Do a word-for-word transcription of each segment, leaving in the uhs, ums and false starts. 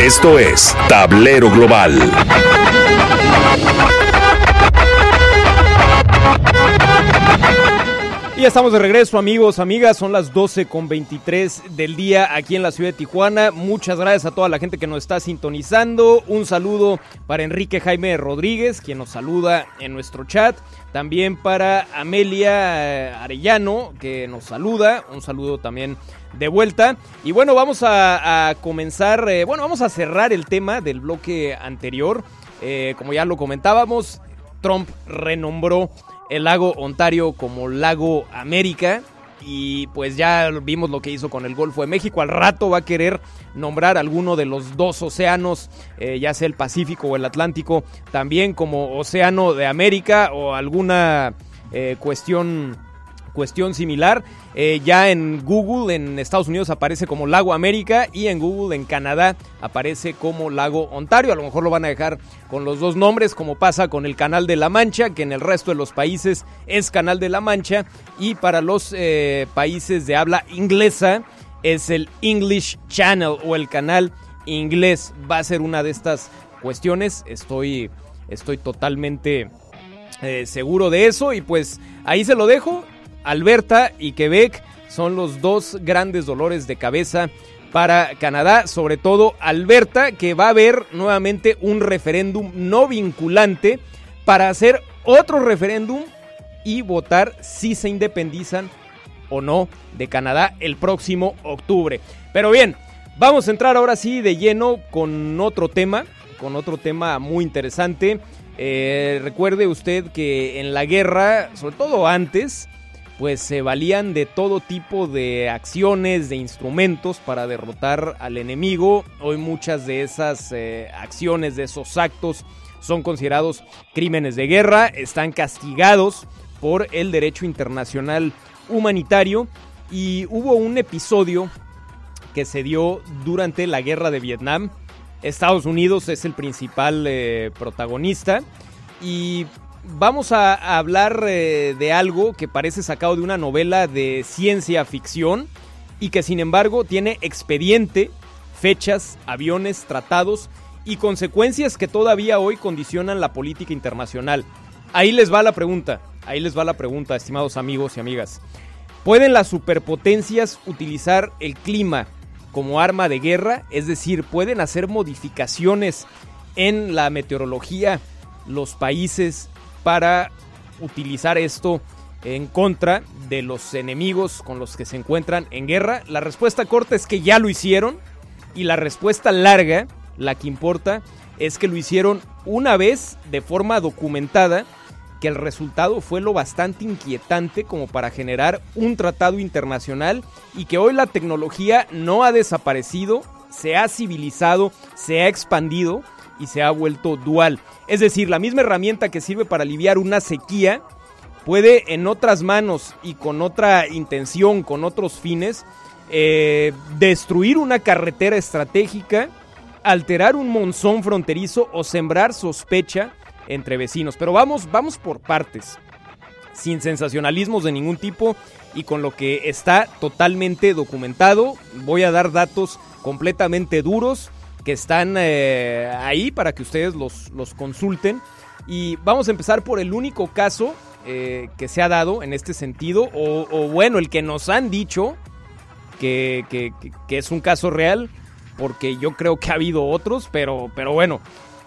Esto es Tablero Global. Y ya estamos de regreso, amigos, amigas, son las doce con veintitrés del día aquí en la ciudad de Tijuana. Muchas gracias a toda la gente que nos está sintonizando. Un saludo para Enrique Jaime Rodríguez, quien nos saluda en nuestro chat. También para Amelia Arellano, que nos saluda. Un saludo también de vuelta. Y bueno, vamos a, a comenzar, eh, bueno, vamos a cerrar el tema del bloque anterior. Eh, como ya lo comentábamos, Trump renombró el lago Ontario como Lago América, y pues ya vimos lo que hizo con el Golfo de México. Al rato va a querer nombrar alguno de los dos océanos, eh, ya sea el Pacífico o el Atlántico, también como Océano de América o alguna eh, cuestión... cuestión similar. Eh, ya en Google en Estados Unidos aparece como Lago América, y en Google en Canadá aparece como Lago Ontario. A lo mejor lo van a dejar con los dos nombres, como pasa con el Canal de la Mancha, que en el resto de los países es Canal de la Mancha, y para los eh, países de habla inglesa es el English Channel o el canal inglés. Va a ser una de estas cuestiones, estoy, estoy totalmente eh, seguro de eso, y pues ahí se lo dejo. Alberta y Quebec son los dos grandes dolores de cabeza para Canadá, sobre todo Alberta, que va a haber nuevamente un referéndum no vinculante para hacer otro referéndum y votar si se independizan o no de Canadá el próximo octubre. Pero bien, vamos a entrar ahora sí de lleno con otro tema, con otro tema muy interesante. Eh, recuerde usted que en la guerra, sobre todo antes, pues se valían de todo tipo de acciones, de instrumentos para derrotar al enemigo. Hoy muchas de esas eh, acciones, de esos actos, son considerados crímenes de guerra, están castigados por el derecho internacional humanitario, y hubo un episodio que se dio durante la guerra de Vietnam. Estados Unidos es el principal eh, protagonista, y vamos a, a hablar eh, de algo que parece sacado de una novela de ciencia ficción y que sin embargo tiene expediente, fechas, aviones, tratados y consecuencias que todavía hoy condicionan la política internacional. Ahí les va la pregunta, ahí les va la pregunta, estimados amigos y amigas. ¿Pueden las superpotencias utilizar el clima como arma de guerra? Es decir, ¿pueden hacer modificaciones en la meteorología los países para utilizar esto en contra de los enemigos con los que se encuentran en guerra? La respuesta corta es que ya lo hicieron, y la respuesta larga, la que importa, es que lo hicieron una vez de forma documentada, que el resultado fue lo bastante inquietante como para generar un tratado internacional, y que hoy la tecnología no ha desaparecido, se ha civilizado, se ha expandido y se ha vuelto dual. Es decir, la misma herramienta que sirve para aliviar una sequía puede en otras manos y con otra intención, con otros fines, eh, destruir una carretera estratégica, alterar un monzón fronterizo o sembrar sospecha entre vecinos. Pero vamos, vamos por partes, sin sensacionalismos de ningún tipo y con lo que está totalmente documentado. Voy a dar datos completamente duros que están eh, ahí para que ustedes los, los consulten. Y vamos a empezar por el único caso eh, que se ha dado en este sentido, o, o bueno, el que nos han dicho que, que, que, que es un caso real, porque yo creo que ha habido otros, pero, pero bueno.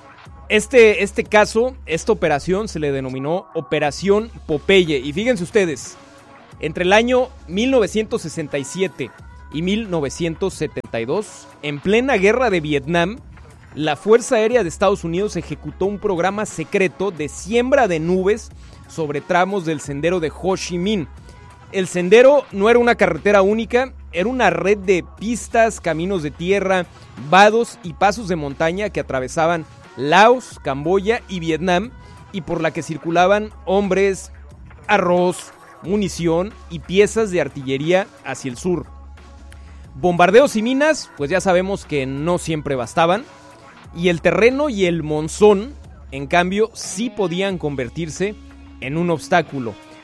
Este, este caso, esta operación se le denominó Operación Popeye. Y fíjense ustedes, entre el año mil novecientos sesenta y siete y mil novecientos setenta y dos, en plena guerra de Vietnam, la Fuerza Aérea de Estados Unidos ejecutó un programa secreto de siembra de nubes sobre tramos del sendero de Ho Chi Minh. El sendero no era una carretera única, era una red de pistas, caminos de tierra, vados y pasos de montaña que atravesaban Laos, Camboya y Vietnam, y por la que circulaban hombres, arroz, munición y piezas de artillería hacia el sur. Bombardeos y minas, pues ya sabemos que no siempre bastaban, y el terreno y el monzón, en cambio, sí podían convertirse en un obstáculo.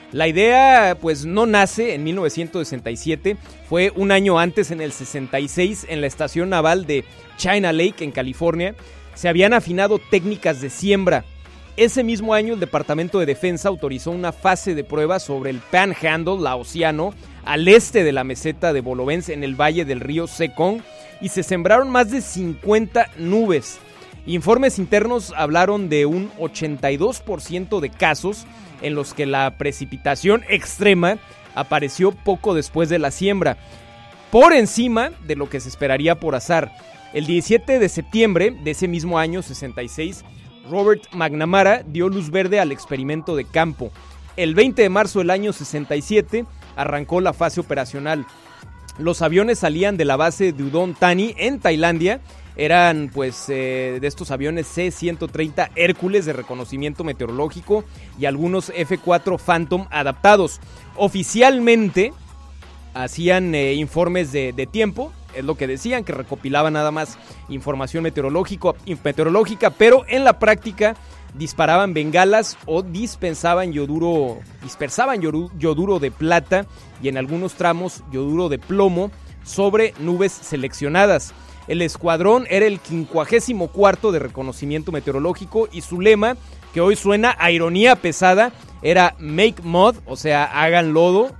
La idea pues no nace en mil novecientos sesenta y siete, fue un año antes, en el sesenta y seis, en la estación naval de China Lake en California. Se habían afinado técnicas de siembra. Ese mismo año el Departamento de Defensa autorizó una fase de prueba sobre el Panhandle laosiano al este de la meseta de Bolovense en el valle del río Sekong y se sembraron más de cincuenta nubes. Informes internos hablaron de un ochenta y dos por ciento de casos en los que la precipitación extrema apareció poco después de la siembra, por encima de lo que se esperaría por azar. El diecisiete de septiembre de ese mismo año, sesenta y seis, Robert McNamara dio luz verde al experimento de campo. El veinte de marzo del año sesenta y siete arrancó la fase operacional. Los aviones salían de la base de Udon Thani en Tailandia. Eran pues eh, de estos aviones C ciento treinta Hércules de reconocimiento meteorológico y algunos F cuatro Phantom adaptados. Oficialmente hacían eh, informes de, de tiempo, es lo que decían, que recopilaban nada más información meteorológico, meteorológica, pero en la práctica disparaban bengalas o dispensaban yoduro, dispersaban yoduro de plata y en algunos tramos yoduro de plomo sobre nubes seleccionadas. El escuadrón era el quincuagésimo cuarto de reconocimiento meteorológico y su lema, que hoy suena a ironía pesada, era Make Mud, o sea, hagan lodo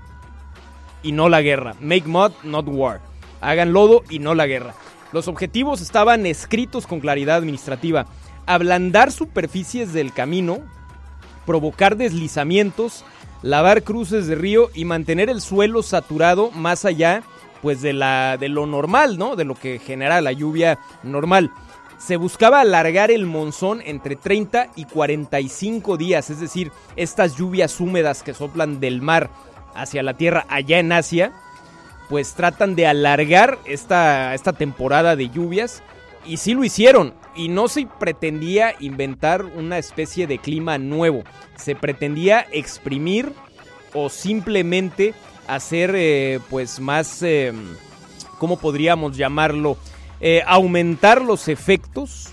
y no la guerra. Make Mud, not war. Hagan lodo y no la guerra. Los objetivos estaban escritos con claridad administrativa: ablandar superficies del camino, provocar deslizamientos, lavar cruces de río y mantener el suelo saturado más allá pues de, la, de lo normal, ¿no? De lo que genera la lluvia normal. Se buscaba alargar el monzón entre treinta y cuarenta y cinco días, es decir, estas lluvias húmedas que soplan del mar hacia la tierra allá en Asia, pues tratan de alargar esta, esta temporada de lluvias, y sí lo hicieron, y no se pretendía inventar una especie de clima nuevo, se pretendía exprimir o simplemente hacer eh, pues más, eh, ¿cómo podríamos llamarlo? Eh, aumentar los efectos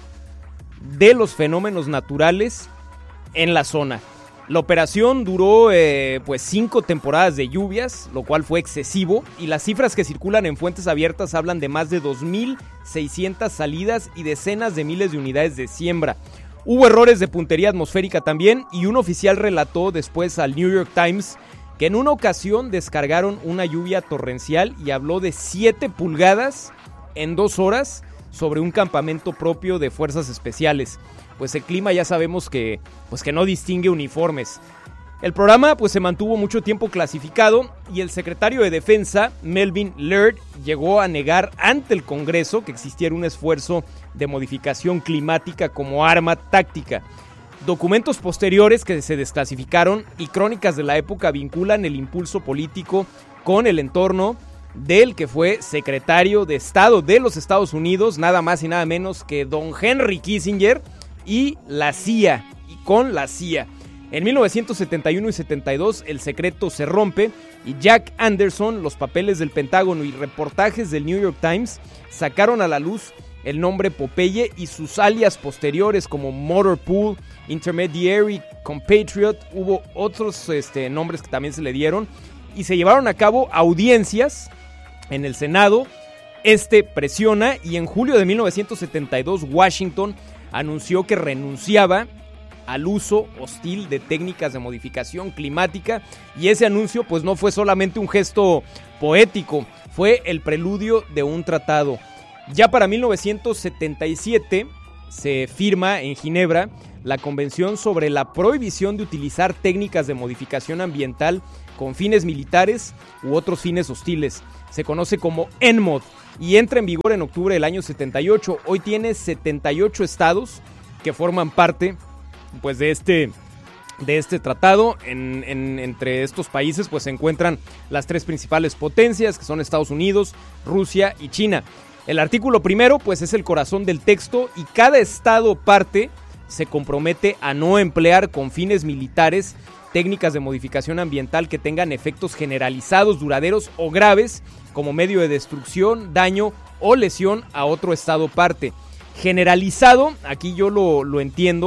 de los fenómenos naturales en la zona. La operación duró eh, pues cinco temporadas de lluvias, lo cual fue excesivo, y las cifras que circulan en fuentes abiertas hablan de más de dos mil seiscientas salidas y decenas de miles de unidades de siembra. Hubo errores de puntería atmosférica también, y un oficial relató después al New York Times que en una ocasión descargaron una lluvia torrencial y habló de siete pulgadas en dos horas sobre un campamento propio de fuerzas especiales. Pues el clima ya sabemos que, pues que no distingue uniformes. El programa pues se mantuvo mucho tiempo clasificado y el secretario de Defensa, Melvin Laird, llegó a negar ante el Congreso que existiera un esfuerzo de modificación climática como arma táctica. Documentos posteriores que se desclasificaron y crónicas de la época vinculan el impulso político con el entorno del que fue secretario de Estado de los Estados Unidos, nada más y nada menos que don Henry Kissinger, y la C I A, y con la C I A. En mil novecientos setenta y uno y setenta y dos el secreto se rompe y Jack Anderson, los papeles del Pentágono y reportajes del New York Times sacaron a la luz el nombre Popeye y sus alias posteriores como Motor Pool, Intermediary, Compatriot. Hubo otros este, nombres que también se le dieron y se llevaron a cabo audiencias en el Senado. Este presiona y en julio de mil novecientos setenta y dos Washington anunció que renunciaba al uso hostil de técnicas de modificación climática, y ese anuncio pues no fue solamente un gesto poético, fue el preludio de un tratado. Ya para mil novecientos setenta y siete se firma en Ginebra la Convención sobre la prohibición de utilizar técnicas de modificación ambiental con fines militares u otros fines hostiles. Se conoce como N M O D y entra en vigor en octubre del año setenta y ocho. Hoy tiene setenta y ocho estados que forman parte pues de este, de este tratado. En, en, entre estos países pues se encuentran las tres principales potencias, que son Estados Unidos, Rusia y China. El artículo primero pues es el corazón del texto y cada estado parte se compromete a no emplear con fines militares técnicas de modificación ambiental que tengan efectos generalizados, duraderos o graves como medio de destrucción, daño o lesión a otro estado parte. Generalizado, aquí yo lo, lo entiendo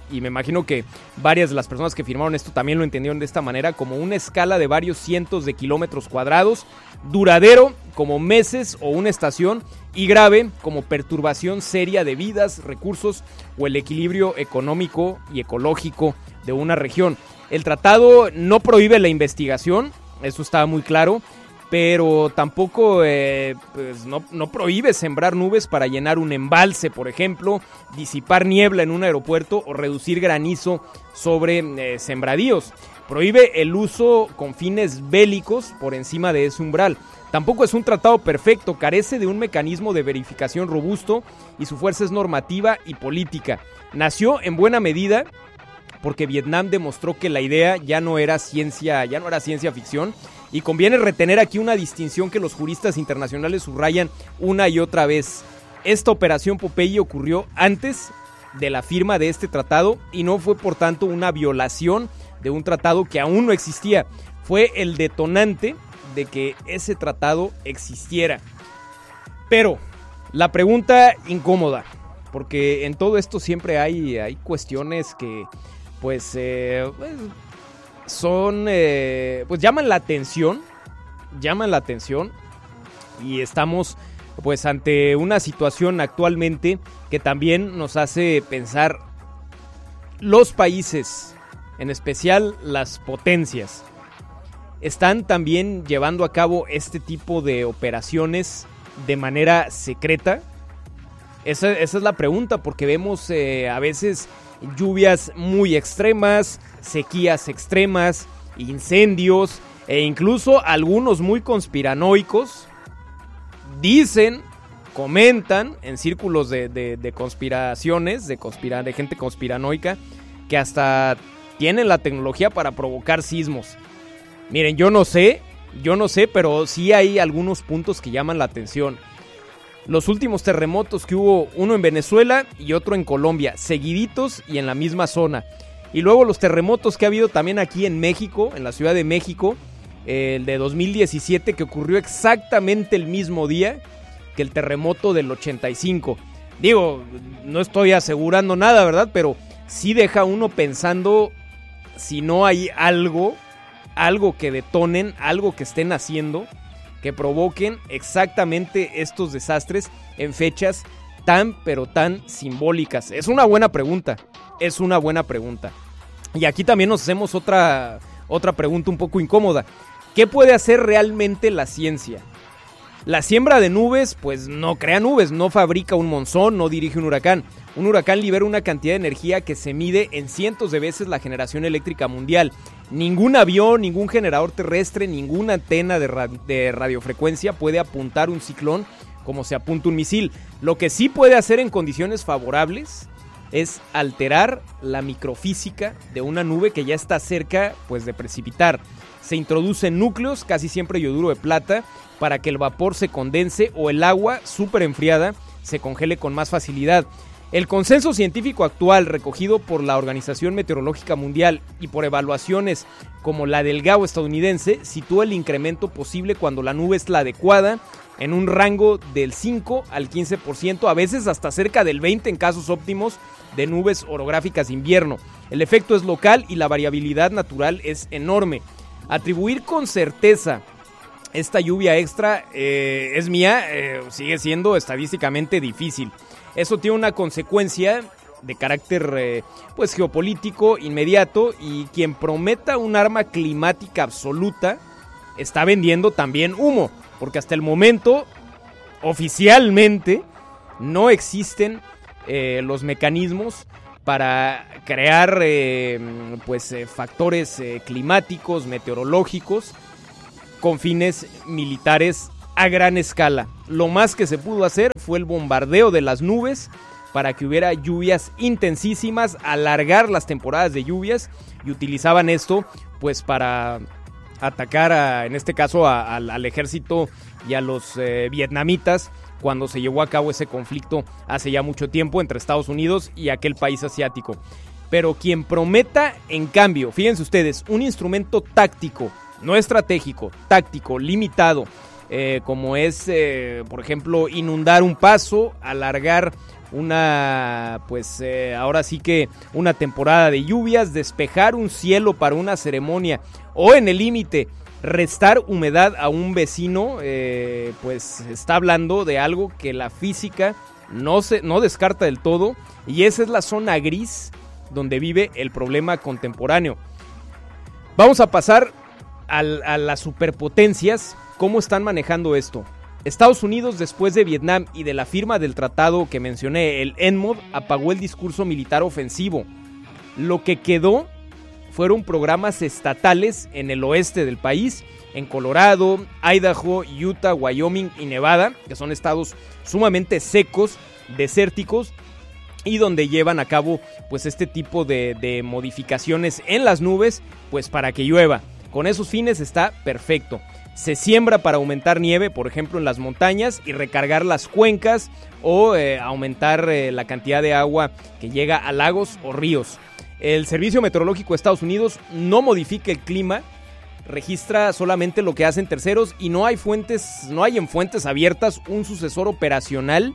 y me imagino que varias de las personas que firmaron esto también lo entendieron de esta manera, como una escala de varios cientos de kilómetros cuadrados, duradero como meses o una estación, y grave como perturbación seria de vidas, recursos o el equilibrio económico y ecológico de una región. El tratado no prohíbe la investigación, eso está muy claro, pero tampoco eh, pues no, no prohíbe sembrar nubes para llenar un embalse, por ejemplo, disipar niebla en un aeropuerto o reducir granizo sobre eh, sembradíos. Prohíbe el uso con fines bélicos por encima de ese umbral. Tampoco es un tratado perfecto, carece de un mecanismo de verificación robusto y su fuerza es normativa y política. Nació en buena medida porque Vietnam demostró que la idea ya no era ciencia, ya no era ciencia ficción, y conviene retener aquí una distinción que los juristas internacionales subrayan una y otra vez. Esta operación Popeye ocurrió antes de la firma de este tratado y no fue por tanto una violación de un tratado que aún no existía. Fue el detonante de que ese tratado existiera. Pero la pregunta incómoda, porque en todo esto siempre hay, hay cuestiones que pues, eh, pues son eh, pues llaman la atención, llaman la atención y estamos pues ante una situación actualmente que también nos hace pensar los países, en especial las potencias, ¿están también llevando a cabo este tipo de operaciones de manera secreta? Esa, esa es la pregunta, porque vemos eh, a veces lluvias muy extremas, sequías extremas, incendios e incluso algunos muy conspiranoicos dicen, comentan en círculos de, de, de conspiraciones, de, conspira, de gente conspiranoica, que hasta tienen la tecnología para provocar sismos. Miren, yo no sé, yo no sé, pero sí hay algunos puntos que llaman la atención. Los últimos terremotos que hubo, uno en Venezuela y otro en Colombia, seguiditos y en la misma zona. Y luego los terremotos que ha habido también aquí en México, en la Ciudad de México, el de dos mil diecisiete, que ocurrió exactamente el mismo día que el terremoto del ochenta y cinco. Digo, no estoy asegurando nada, ¿verdad? Pero sí deja uno pensando si no hay algo, algo que detonen, algo que estén haciendo, que provoquen exactamente estos desastres en fechas tan pero tan simbólicas. Es una buena pregunta, es una buena pregunta. Y aquí también nos hacemos otra, otra pregunta un poco incómoda. ¿Qué puede hacer realmente la ciencia? La siembra de nubes, pues no crea nubes, no fabrica un monzón, no dirige un huracán. Un huracán libera una cantidad de energía que se mide en cientos de veces la generación eléctrica mundial. Ningún avión, ningún generador terrestre, ninguna antena de, radi- de radiofrecuencia puede apuntar un ciclón como se apunta un misil. Lo que sí puede hacer en condiciones favorables es alterar la microfísica de una nube que ya está cerca, pues, de precipitar. Se introducen núcleos, casi siempre yoduro de plata, para que el vapor se condense o el agua súper enfriada se congele con más facilidad. El consenso científico actual, recogido por la Organización Meteorológica Mundial y por evaluaciones como la del G A O estadounidense, sitúa el incremento posible cuando la nube es la adecuada en un rango del cinco al quince por ciento, a veces hasta cerca del veinte por ciento en casos óptimos de nubes orográficas de invierno. El efecto es local y la variabilidad natural es enorme. Atribuir con certeza esta lluvia extra eh, es mía, eh, sigue siendo estadísticamente difícil. Eso tiene una consecuencia de carácter eh, pues geopolítico inmediato, y quien prometa un arma climática absoluta está vendiendo también humo, porque hasta el momento oficialmente no existen eh, los mecanismos para crear eh, pues eh, factores eh, climáticos, meteorológicos con fines militares a gran escala. Lo más que se pudo hacer fue el bombardeo de las nubes para que hubiera lluvias intensísimas, alargar las temporadas de lluvias, y utilizaban esto pues para atacar a, en este caso a, a, al ejército y a los eh, vietnamitas cuando se llevó a cabo ese conflicto hace ya mucho tiempo entre Estados Unidos y aquel país asiático. Pero quien prometa, en cambio, fíjense ustedes, un instrumento táctico, no estratégico, táctico, limitado, eh, como es, eh, por ejemplo, inundar un paso, alargar una, pues eh, ahora sí que una temporada de lluvias, despejar un cielo para una ceremonia o en el límite restar humedad a un vecino, eh, pues está hablando de algo que la física no, se, no descarta del todo, y esa es la zona gris donde vive el problema contemporáneo. Vamos a pasar al, a las superpotencias, cómo están manejando esto. Estados Unidos, después de Vietnam y de la firma del tratado que mencioné, el N M O D, apagó el discurso militar ofensivo. Lo que quedó fueron programas estatales en el oeste del país, en Colorado, Idaho, Utah, Wyoming y Nevada, que son estados sumamente secos, desérticos, y donde llevan a cabo pues este tipo de, de modificaciones en las nubes, pues para que llueva. Con esos fines está perfecto. Se siembra para aumentar nieve, por ejemplo, en las montañas y recargar las cuencas o eh, aumentar eh, la cantidad de agua que llega a lagos o ríos. El Servicio Meteorológico de Estados Unidos no modifica el clima, registra solamente lo que hacen terceros y no hay fuentes, no hay en fuentes abiertas un sucesor operacional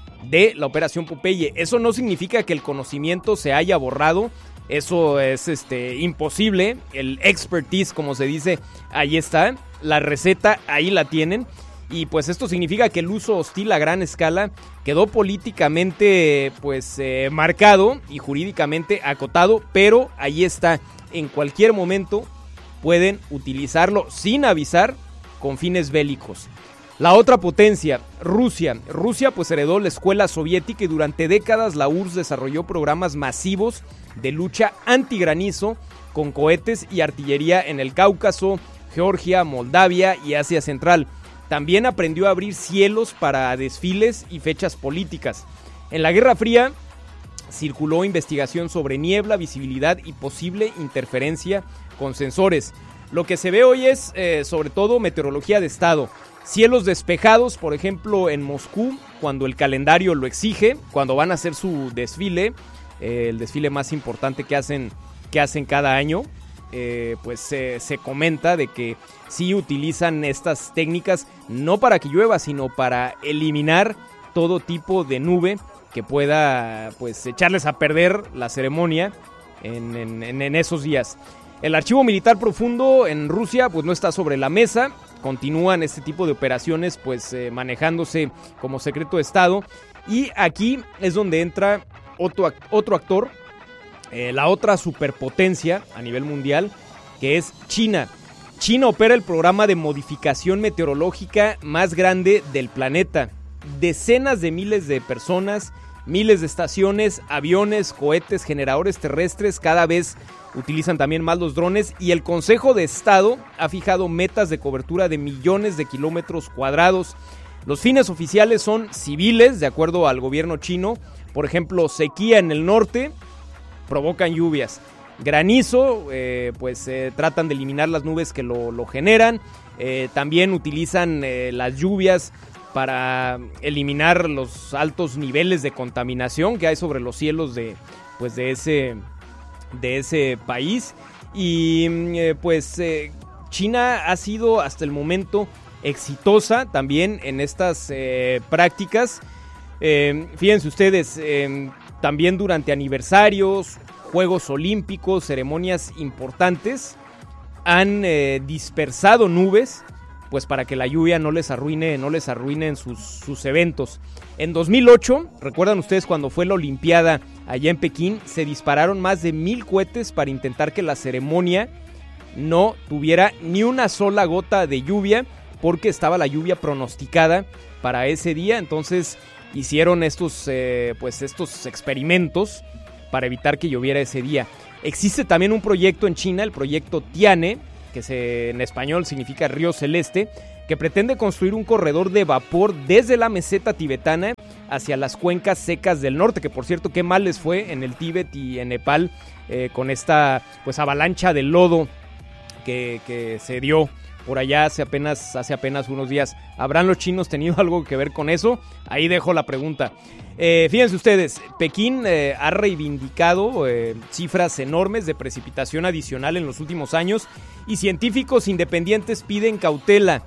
de la Operación Popeye. Eso no significa que el conocimiento se haya borrado, eso es este, imposible. El expertise, como se dice, ahí está, la receta ahí la tienen. Y pues esto significa que el uso hostil a gran escala quedó políticamente pues eh, marcado y jurídicamente acotado, pero ahí está, en cualquier momento pueden utilizarlo sin avisar con fines bélicos. La otra potencia, Rusia. Rusia pues heredó la escuela soviética y durante décadas la U R S S desarrolló programas masivos de lucha antigranizo con cohetes y artillería en el Cáucaso, Georgia, Moldavia y Asia Central. También aprendió a abrir cielos para desfiles y fechas políticas. En la Guerra Fría circuló investigación sobre niebla, visibilidad y posible interferencia con sensores. Lo que se ve hoy es eh, sobre todo meteorología de estado. Cielos despejados, por ejemplo en Moscú, cuando el calendario lo exige, cuando van a hacer su desfile, eh, el desfile más importante que hacen, que hacen cada año. Eh, pues eh, se comenta de que sí utilizan estas técnicas no para que llueva, sino para eliminar todo tipo de nube que pueda pues echarles a perder la ceremonia en, en, en esos días. El archivo militar profundo en Rusia pues no está sobre la mesa, continúan este tipo de operaciones pues eh, manejándose como secreto de estado, y aquí es donde entra otro, otro actor. Eh, la otra superpotencia a nivel mundial, que es China. China opera el programa de modificación meteorológica más grande del planeta. Decenas de miles de personas, miles de estaciones, aviones, cohetes, generadores terrestres, cada vez utilizan también más los drones, y el Consejo de Estado ha fijado metas de cobertura de millones de kilómetros cuadrados. Los fines oficiales son civiles, de acuerdo al gobierno chino. Por ejemplo, sequía en el norte, provocan lluvias. Granizo, eh, pues eh, tratan de eliminar las nubes que lo, lo generan. Eh, también utilizan eh, las lluvias para eliminar los altos niveles de contaminación que hay sobre los cielos de, pues de, ese, de ese país. Y eh, pues eh, China ha sido hasta el momento exitosa también en estas eh, prácticas. Eh, fíjense ustedes, eh, también durante aniversarios, Juegos Olímpicos, ceremonias importantes, han eh, dispersado nubes, pues para que la lluvia no les arruine, no les arruinen sus, sus eventos. En dos mil ocho, recuerdan ustedes cuando fue la Olimpiada allá en Pekín, se dispararon más de mil cohetes para intentar que la ceremonia no tuviera ni una sola gota de lluvia, porque estaba la lluvia pronosticada para ese día. Entonces hicieron estos, eh, pues estos experimentos para evitar que lloviera ese día. Existe también un proyecto en China, el proyecto Tiane, que se, en español significa Río Celeste, que pretende construir un corredor de vapor desde la meseta tibetana hacia las cuencas secas del norte, que por cierto, qué mal les fue en el Tíbet y en Nepal eh, con esta pues avalancha de lodo que, que se dio por allá hace apenas, hace apenas unos días. ¿Habrán los chinos tenido algo que ver con eso? Ahí dejo la pregunta. Eh, fíjense ustedes, Pekín eh, ha reivindicado eh, cifras enormes de precipitación adicional en los últimos años, y científicos independientes piden cautela.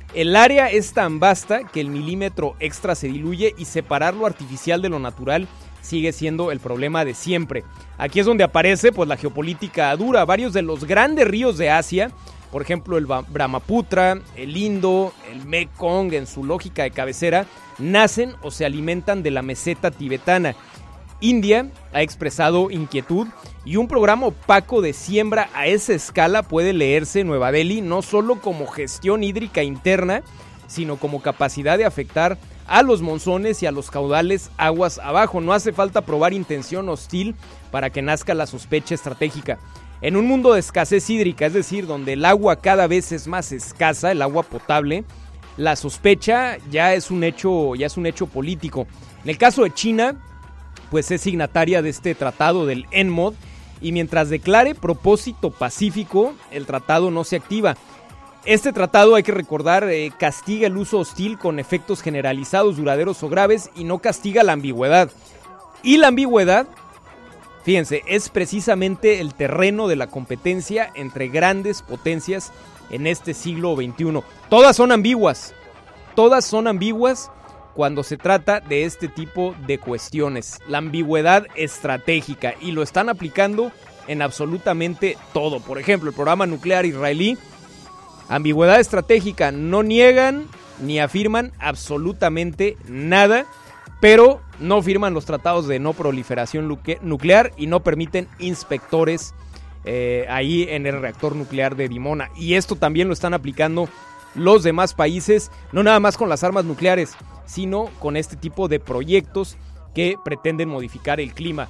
El área es tan vasta que el milímetro extra se diluye y separar lo artificial de lo natural sigue siendo el problema de siempre. Aquí es donde aparece pues la geopolítica dura. Varios de los grandes ríos de Asia, por ejemplo el Brahmaputra, el Indo, el Mekong en su lógica de cabecera, nacen o se alimentan de la meseta tibetana. India ha expresado inquietud y un programa opaco de siembra a esa escala puede leerse en Nueva Delhi no solo como gestión hídrica interna, sino como capacidad de afectar a los monzones y a los caudales aguas abajo. No hace falta probar intención hostil para que nazca la sospecha estratégica. En un mundo de escasez hídrica, es decir, donde el agua cada vez es más escasa, el agua potable, la sospecha ya es un hecho, ya es un hecho político. En el caso de China, pues es signataria de este tratado del N M O D y mientras declare propósito pacífico, el tratado no se activa. Este tratado, hay que recordar, eh, castiga el uso hostil con efectos generalizados, duraderos o graves y no castiga la ambigüedad. Y la ambigüedad, fíjense, es precisamente el terreno de la competencia entre grandes potencias en este siglo veintiuno. Todas son ambiguas, todas son ambiguas cuando se trata de este tipo de cuestiones. La ambigüedad estratégica, y lo están aplicando en absolutamente todo. Por ejemplo, el programa nuclear israelí, ambigüedad estratégica, no niegan ni afirman absolutamente nada, pero no firman los tratados de no proliferación nuclear y no permiten inspectores eh, ahí en el reactor nuclear de Dimona. Y esto también lo están aplicando los demás países, no nada más con las armas nucleares, sino con este tipo de proyectos que pretenden modificar el clima.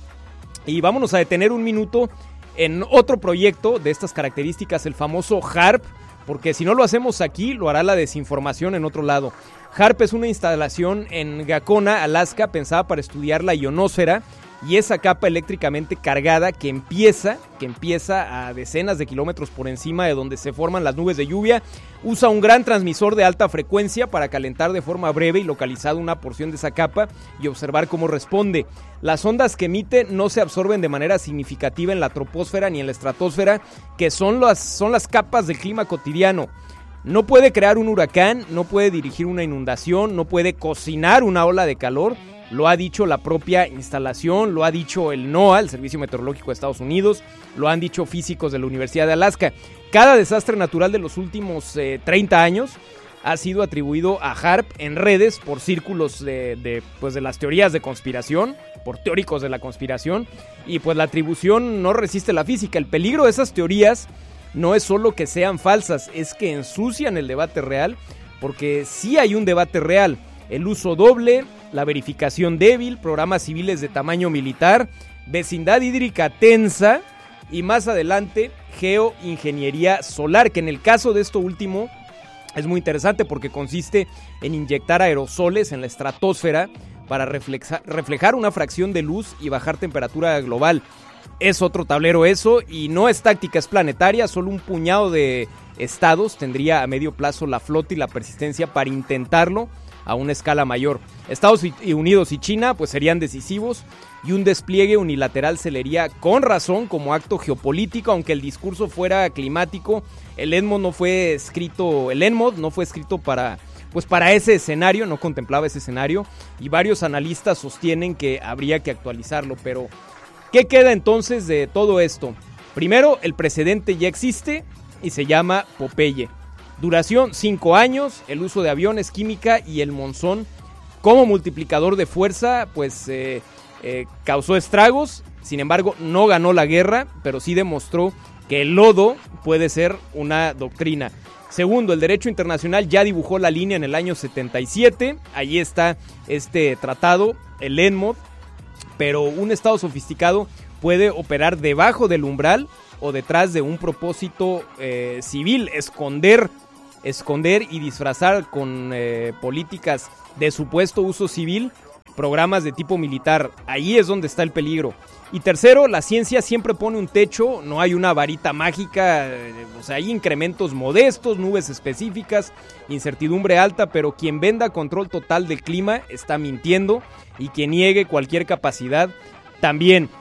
Y vámonos a detener un minuto en otro proyecto de estas características, el famoso HAARP, porque si no lo hacemos aquí, lo hará la desinformación en otro lado. HAARP es una instalación en Gakona, Alaska, pensada para estudiar la ionosfera y esa capa eléctricamente cargada que empieza, que empieza a decenas de kilómetros por encima de donde se forman las nubes de lluvia, usa un gran transmisor de alta frecuencia para calentar de forma breve y localizada una porción de esa capa y observar cómo responde. Las ondas que emite no se absorben de manera significativa en la troposfera ni en la estratosfera, que son las, son las capas del clima cotidiano. No puede crear un huracán, no puede dirigir una inundación, no puede cocinar una ola de calor. Lo ha dicho la propia instalación, lo ha dicho el NOAA, el Servicio Meteorológico de Estados Unidos, lo han dicho físicos de la Universidad de Alaska. Cada desastre natural de los últimos eh, treinta años ha sido atribuido a HAARP en redes por círculos de, de, pues de las teorías de conspiración, por teóricos de la conspiración, y pues la atribución no resiste la física. El peligro de esas teorías no es solo que sean falsas, es que ensucian el debate real, porque sí hay un debate real. El uso doble, la verificación débil, programas civiles de tamaño militar, vecindad hídrica tensa y más adelante geoingeniería solar, que en el caso de esto último es muy interesante porque consiste en inyectar aerosoles en la estratosfera para refleja, reflejar una fracción de luz y bajar temperatura global. Es otro tablero eso y no es táctica, es planetaria, solo un puñado de estados tendría a medio plazo la flota y la persistencia para intentarlo a una escala mayor. Estados Unidos y China pues serían decisivos y un despliegue unilateral se leería con razón como acto geopolítico, aunque el discurso fuera climático. El N M O D no fue escrito, el N M O D no fue escrito para pues para ese escenario, no contemplaba ese escenario y varios analistas sostienen que habría que actualizarlo, pero ¿qué queda entonces de todo esto? Primero, el precedente ya existe y se llama Popeye. Duración cinco años, el uso de aviones, química y el monzón como multiplicador de fuerza, pues eh, eh, causó estragos. Sin embargo, no ganó la guerra, pero sí demostró que el lodo puede ser una doctrina. Segundo, el derecho internacional ya dibujó la línea en el año setenta y siete. Allí está este tratado, el N M O D, pero un estado sofisticado puede operar debajo del umbral o detrás de un propósito eh, civil, esconder esconder y disfrazar con eh, políticas de supuesto uso civil programas de tipo militar. Ahí es donde está el peligro. Y tercero, la ciencia siempre pone un techo, no hay una varita mágica, eh, o sea, hay incrementos modestos, nubes específicas, incertidumbre alta, pero quien venda control total del clima está mintiendo y quien niegue cualquier capacidad también.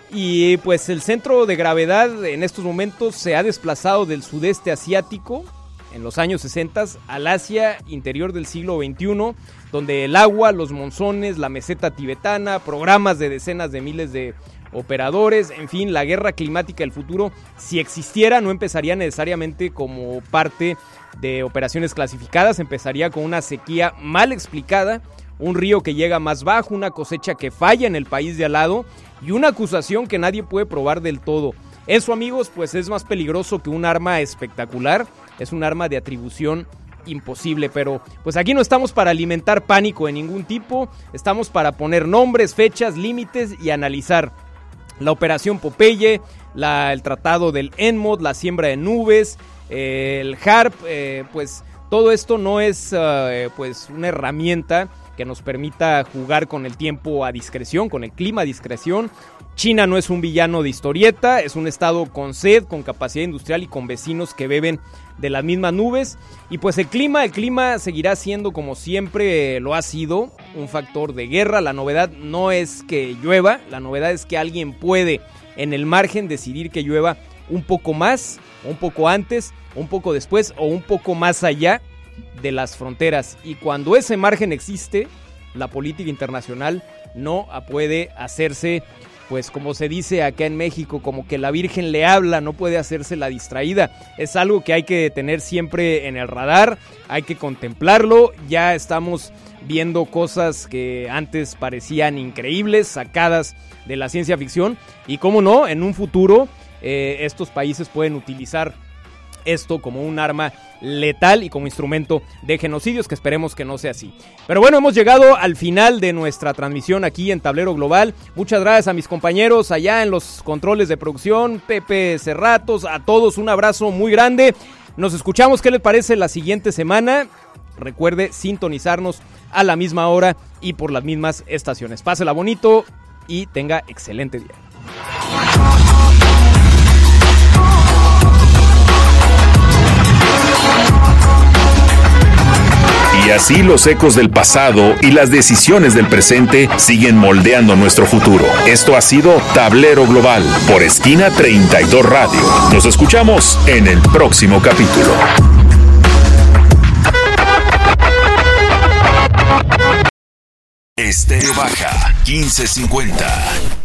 Y pues el centro de gravedad en estos momentos se ha desplazado del sudeste asiático, en los años sesenta, al Asia interior del siglo veintiuno, donde el agua, los monzones, la meseta tibetana, programas de decenas de miles de operadores, en fin, la guerra climática del futuro, si existiera, no empezaría necesariamente como parte de operaciones clasificadas, empezaría con una sequía mal explicada, un río que llega más bajo, una cosecha que falla en el país de al lado y una acusación que nadie puede probar del todo. Eso, amigos, pues es más peligroso que un arma espectacular, es un arma de atribución imposible, pero pues aquí no estamos para alimentar pánico de ningún tipo, estamos para poner nombres, fechas, límites y analizar. La operación Popeye, la, el tratado del ENMOD, la siembra de nubes, eh, el HARP, eh, pues todo esto no es uh, pues una herramienta que nos permita jugar con el tiempo a discreción, con el clima a discreción. China no es un villano de historieta, es un estado con sed, con capacidad industrial y con vecinos que beben de las mismas nubes. Y pues el clima, el clima seguirá siendo, como siempre lo ha sido, un factor de guerra. La novedad no es que llueva, la novedad es que alguien puede en el margen decidir que llueva un poco más, un poco antes, un poco después o un poco más allá de las fronteras. Y cuando ese margen existe, la política internacional no puede hacerse, pues como se dice acá en México, como que la Virgen le habla, no puede hacerse la distraída. Es algo que hay que tener siempre en el radar, hay que contemplarlo. Ya estamos viendo cosas que antes parecían increíbles, sacadas de la ciencia ficción, y cómo no, en un futuro eh, estos países pueden utilizar esto como un arma letal y como instrumento de genocidios, que esperemos que no sea así. Pero bueno, hemos llegado al final de nuestra transmisión aquí en Tablero Global. Muchas gracias a mis compañeros allá en los controles de producción, Pepe Cerratos, a todos un abrazo muy grande. Nos escuchamos, ¿qué les parece la siguiente semana? Recuerde sintonizarnos a la misma hora y por las mismas estaciones. Pásela bonito y tenga excelente día. Y así los ecos del pasado y las decisiones del presente siguen moldeando nuestro futuro. Esto ha sido Tablero Global por Esquina treinta y dos Radio. Nos escuchamos en el próximo capítulo. Estéreo Baja quince cincuenta.